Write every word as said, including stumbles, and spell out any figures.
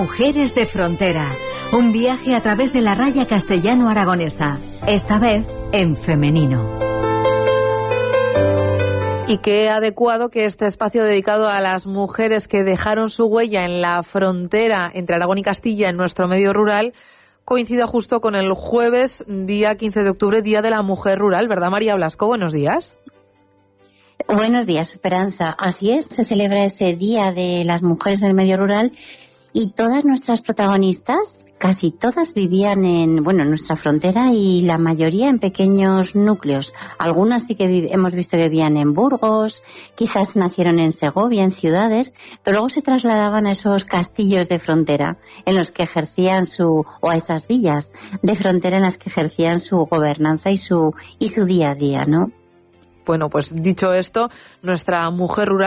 Mujeres de Frontera, un viaje a través de la raya castellano-aragonesa, esta vez en femenino. Y qué adecuado que este espacio dedicado a las mujeres que dejaron su huella en la frontera entre Aragón y Castilla en nuestro medio rural coincida justo con el jueves, día quince de octubre, Día de la Mujer Rural, ¿verdad, María Blasco? Buenos días. Buenos días, Esperanza. Así es, se celebra ese Día de las Mujeres en el medio rural y todas nuestras protagonistas, casi todas vivían en, bueno, en nuestra frontera y la mayoría en pequeños núcleos. Algunas sí que vi- hemos visto que vivían en Burgos, quizás nacieron en Segovia, en ciudades, pero luego se trasladaban a esos castillos de frontera en los que ejercían su, o a esas villas de frontera en las que ejercían su gobernanza y su, y su día a día, ¿no? Bueno, pues dicho esto, nuestra mujer rural